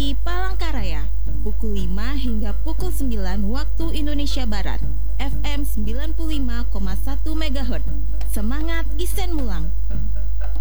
Suci Palangkaraya, pukul 5 hingga pukul 9 waktu Indonesia Barat, FM 95,1 MHz. Semangat Isen Mulang.